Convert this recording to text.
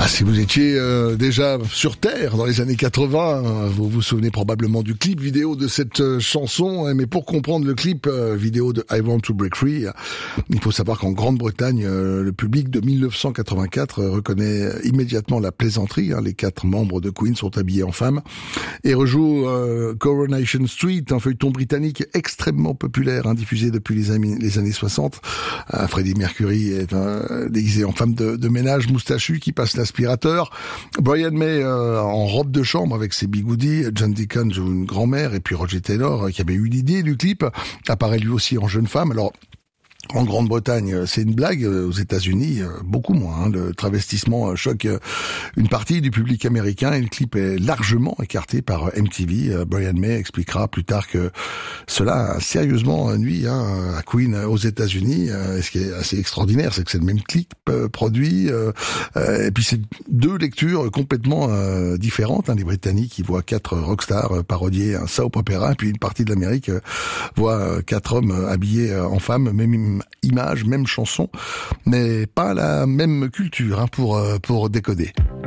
Si vous étiez déjà sur Terre dans les années 80, vous vous souvenez probablement du clip vidéo de cette chanson. Mais pour comprendre le clip vidéo de I Want to Break Free, il faut savoir qu'en Grande-Bretagne, le public de 1984 reconnaît immédiatement la plaisanterie. Les 4 membres de Queen sont habillés en femmes et rejouent Coronation Street, un feuilleton britannique extrêmement populaire, diffusé depuis les années 60. Freddie Mercury est déguisé en femme de ménage moustachue qui passe l'aspirateur. Brian May en robe de chambre avec ses bigoudis. John Deacon joue une grand-mère. Et puis Roger Taylor, qui avait eu l'idée du clip, apparaît lui aussi en jeune femme. Alors, en Grande-Bretagne, c'est une blague. Aux États-Unis, beaucoup moins. Le travestissement choque une partie du public américain et le clip est largement écarté par MTV. Brian May expliquera plus tard que cela a sérieusement nuit à Queen aux États-Unis. Et ce qui est assez extraordinaire, c'est que c'est le même clip produit. Et puis c'est 2 lectures complètement différentes. Les Britanniques, ils voient 4 rockstars parodier un soap opéra, et puis une partie de l'Amérique voit 4 hommes habillés en femmes, même image, même chanson, mais pas la même culture pour décoder.